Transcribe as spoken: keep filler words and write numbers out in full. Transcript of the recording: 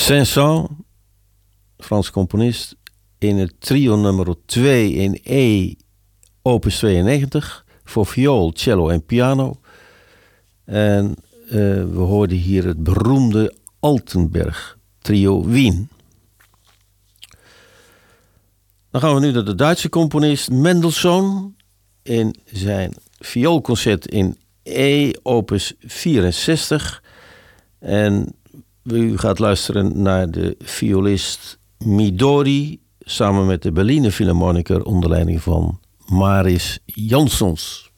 Saint-Saëns, Frans componist, in het trio nummer twee in E, opus tweeënnegentig, voor viool, cello en piano. En uh, we hoorden hier het beroemde Altenberg trio Wien. Dan gaan we nu naar de Duitse componist Mendelssohn in zijn vioolconcert in E, opus vierenzestig. En u gaat luisteren naar de violist Midori samen met de Berliner Philharmoniker onder leiding van Mariss Jansons.